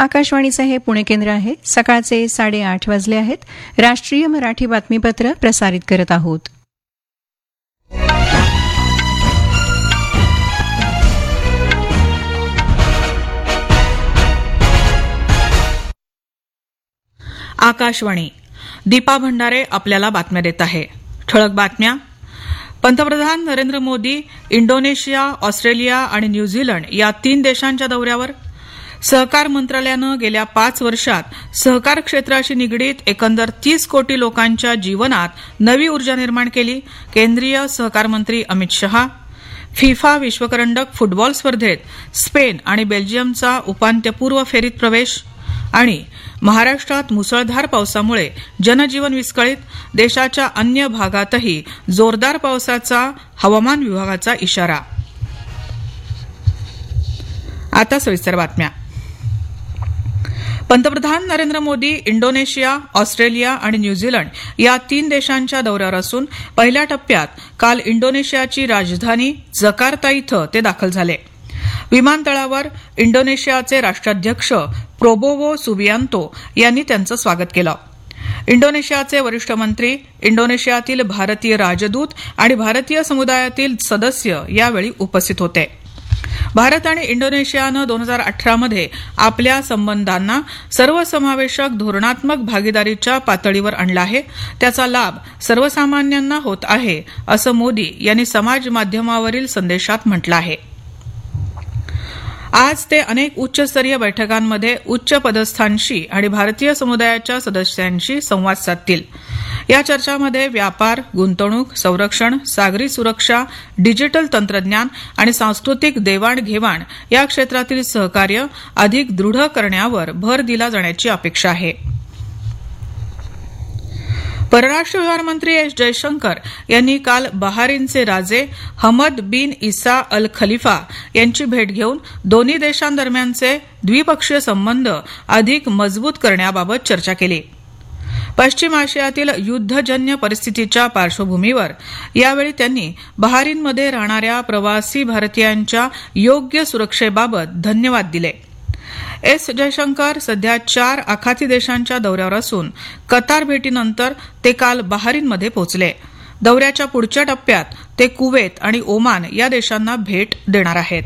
आकाशवाणीचं हे पुणे केंद्र आहे. सकाळचे 8:30 वाजले आहेत. राष्ट्रीय मराठी बातमीपत्र प्रसारित करत आहोत. आकाशवाणी. दीपा भंडारे आपल्याला बातम्या देत आहे. ठळक बातम्या. पंतप्रधान नरेंद्र मोदी इंडोनेशिया, ऑस्ट्रेलिया आणि न्यूझीलंड या 3 देशांच्या दौऱ्यावर. सहकार मंत्रालयानं गेल्या 5 वर्षात सहकार क्षेत्राशी निगडीत एकंदर 30 कोटी लोकांच्या जीवनात नवी ऊर्जा निर्माण केली. केंद्रीय सहकार मंत्री अमित शहा. फिफा विश्वकरंडक फुटबॉल स्पर्धेत स्पेन आणि बेल्जियमचा उपांत्यपूर्व फेरीत प्रवेश. आणि महाराष्ट्रात मुसळधार पावसामुळे जनजीवन विस्कळीत. देशाच्या अन्य भागातही जोरदार पावसाचा हवामान विभागाचा इशारा. आता सविस्तर बातम्या. पंतप्रधान नरेंद्र मोदी इंडोनेशिया, ऑस्ट्रेलिया आणि न्यूझीलंड या 3 देशांच्या दौऱ्यावर असून पहिल्या टप्प्यात काल इंडोनेशियाची राजधानी जकार्ता इथं ते दाखल झाले. विमानतळावर इंडोनेशियाचे राष्ट्राध्यक्ष प्रोबोवो सुबियांतो यांनी त्यांचं स्वागत केलं. इंडोनेशियाचे वरिष्ठ मंत्री, इंडोनेशियातील भारतीय राजदूत आणि भारतीय समुदायातील सदस्य यावेळी उपस्थित होते. भारत आणि इंडोनेशियानं 2018 मध्ये आपल्या संबंधांना सर्वसमावेशक धोरणात्मक भागीदारीच्या पातळीवर आणला आहे. त्याचा लाभ सर्वसामान्यांना होत आहे, असं मोदी यांनी समाज माध्यमावरील संदेशात म्हटलं आहे. आज ते अनेक उच्चस्तरीय बैठकांमध्ये उच्च पदस्थांशी आणि भारतीय समुदायाच्या सदस्यांशी संवाद साधतील. या चर्चांमध्ये व्यापार, गुंतवणूक, संरक्षण, सागरी सुरक्षा, डिजिटल तंत्रज्ञान आणि सांस्कृतिक देवाणघेवाण या क्षेत्रातील सहकार्य अधिक दृढ करण्यावर भर दिला जाण्याची अपेक्षा आहे. परराष्ट्र व्यवहार मंत्री एस जयशंकर यांनी काल बहारीनचे राजे हमद बिन इसा अल खलिफा यांची भेट घेऊन दोन्ही देशांदरम्यानचे द्विपक्षीय संबंध अधिक मजबूत करण्याबाबत चर्चा केली. पश्चिम आशियातील युद्धजन्य परिस्थितीच्या पार्श्वभूमीवर यावेळी त्यांनी बहारीनमध्ये राहणाऱ्या प्रवासी भारतीयांच्या योग्य सुरक्षेबाबत धन्यवाद दिले. एस जयशंकर सध्या 4 आखाती देशांच्या दौऱ्यावर असून कतार भेटीनंतर ते काल बहारीनमध्ये पोहोचले. दौऱ्याच्या पुढच्या टप्प्यात ते कुवेत आणि ओमान या देशांना भेट देणार आहेत.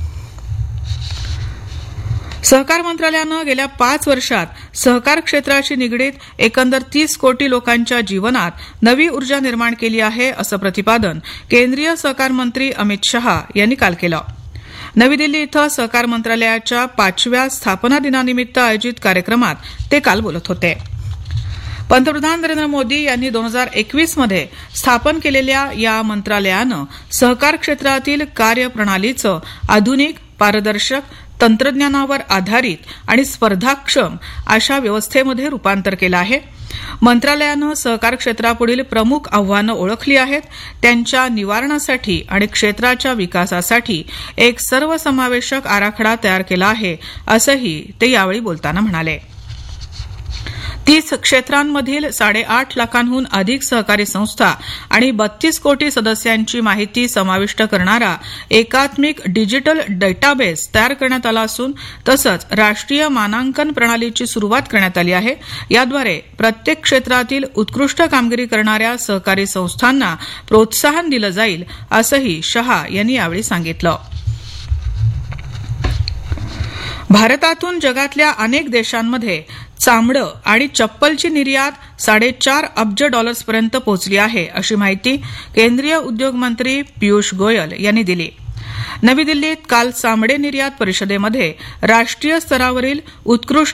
सहकार मंत्रालयानं गेल्या 5 वर्षात सहकार क्षेत्राशी निगडीत एकंदर 30 कोटी लोकांच्या जीवनात नवी ऊर्जा निर्माण केली आहे, असं प्रतिपादन केंद्रीय सहकार मंत्री अमित शहा यांनी काल केलं. नवी दिल्ली इथं सहकार मंत्रालयाच्या 5व्या स्थापना दिनानिमित्त आयोजित कार्यक्रमात ते काल बोलत होते. पंतप्रधान नरेंद्र मोदी यांनी 2021 मध्ये स्थापन केलेल्या या मंत्रालयानं सहकार क्षेत्रातील कार्यप्रणालीचं आधुनिक, पारदर्शक, तंत्रज्ञानावर आधारित आणि स्पर्धाक्षम अशा व्यवस्थेमध्ये रूपांतर केलं आहे. मंत्रालयानं सहकार क्षेत्रापुढील प्रमुख आव्हानं ओळखली आहेत. त्यांच्या निवारणासाठी आणि क्षेत्राच्या विकासासाठी एक सर्वसमावेशक आराखडा तयार केला आहे, असंही ते यावेळी बोलताना म्हणाले. 30 क्षेत्रांमधील 8.5 लाखांहून अधिक सहकारी संस्था आणि 32 कोटी सदस्यांची माहिती समाविष्ट करणारा एकात्मिक डिजिटल डेटाबेस तयार करण्यात आला असून तसंच राष्ट्रीय मानांकन प्रणालीची सुरुवात करण्यात आली आहे. याद्वारे प्रत्येक क्षेत्रातील उत्कृष्ट कामगिरी करणाऱ्या सहकारी संस्थांना प्रोत्साहन दिलं जाईल, असंही शहा यांनी यावेळी सांगितलं. भारतातून जगातल्या अनेक देशांमध्ये चामडं आणि चप्पलची निर्यात $4.5 अब्ज पर्यंत पोहोचली आहे, अशी माहिती केंद्रीय उद्योग मंत्री पियुष गोयल यांनी दिली. नवी दिल्लीत काल चामडे निर्यात परिषदेमध्ये राष्ट्रीय स्तरावरील उत्कृष्ट